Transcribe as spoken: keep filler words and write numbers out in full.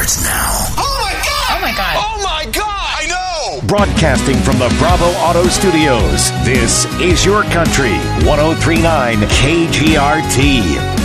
starts now. Oh my God! Oh my God! Oh my God! I know! Broadcasting from the Bravo Auto Studios, this is Your Country, one oh three point nine K G R T.